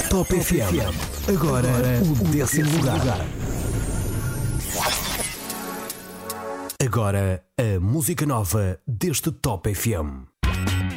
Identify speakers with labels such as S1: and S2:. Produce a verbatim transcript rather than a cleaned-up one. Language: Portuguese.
S1: Top F M. Agora o décimo lugar. Agora a música nova deste Top F M.